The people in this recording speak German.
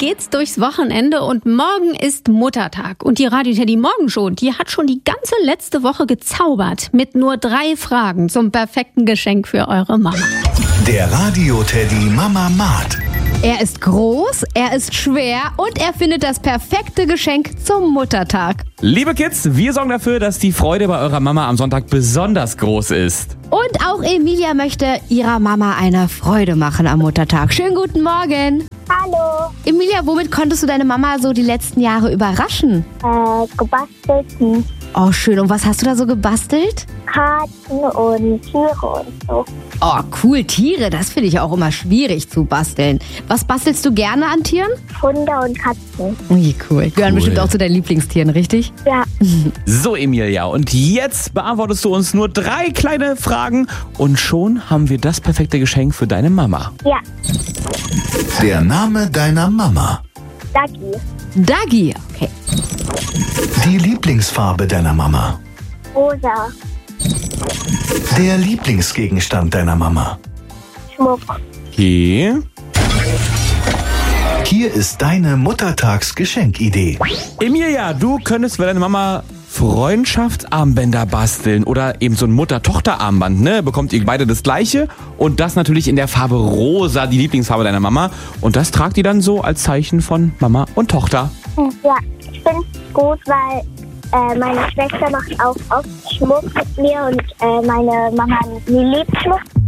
geht's durchs Wochenende und morgen ist Muttertag. Und die Radio Teddy Morgenshow, die hat schon die ganze letzte Woche gezaubert mit nur 3 Fragen zum perfekten Geschenk für eure Mama. Der Radio Teddy Mama-Mat. Er ist groß, er ist schwer und er findet das perfekte Geschenk zum Muttertag. Liebe Kids, wir sorgen dafür, dass die Freude bei eurer Mama am Sonntag besonders groß ist. Und auch Emilia möchte ihrer Mama eine Freude machen am Muttertag. Schönen guten Morgen. Hallo, Emilia, womit konntest du deine Mama so die letzten Jahre überraschen? gebastelten Oh, schön. Und was hast du da so gebastelt? Karten und Tiere und so. Oh, cool, Tiere. Das finde ich auch immer schwierig zu basteln. Was bastelst du gerne an Tieren? Hunde und Katzen. Wie cool. Gehören bestimmt auch zu deinen Lieblingstieren, richtig? Ja, So, Emilia, und jetzt beantwortest du uns nur 3 kleine Fragen und schon haben wir das perfekte Geschenk für deine Mama. ja, Der Name deiner Mama. Dagi, Dagi. Okay. Die Lieblingsfarbe deiner Mama. rosa, Der Lieblingsgegenstand deiner Mama. Schmuck, Okay. Hier ist deine Muttertagsgeschenkidee. Emilia, du könntest für deine Mama Freundschaftsarmbänder basteln oder eben so ein Mutter-Tochter-Armband, ne? Bekommt ihr beide das gleiche und das natürlich in der Farbe rosa, die Lieblingsfarbe deiner Mama. Und das tragt ihr dann so als Zeichen von Mama und Tochter. ja, ich finde es gut, weil meine Schwester macht auch oft Schmuck mit mir und meine Mama liebt Schmuck